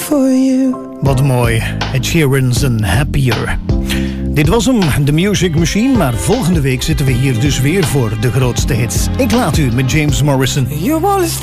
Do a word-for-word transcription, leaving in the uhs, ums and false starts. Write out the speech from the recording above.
for you. Wat mooi, Ed Sheeran's een Happier. Dit was hem, The Music Machine, maar volgende week zitten we hier dus weer voor de grootste hits. Ik laat u met James Morrison. You wanna